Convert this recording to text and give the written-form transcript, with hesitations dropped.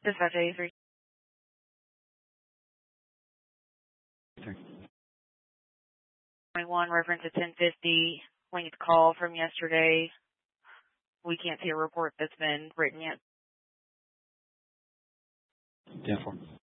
Dispatch 83. 21, reference to 1050, linked call from yesterday. We can't see a report that's been written yet. 10-4.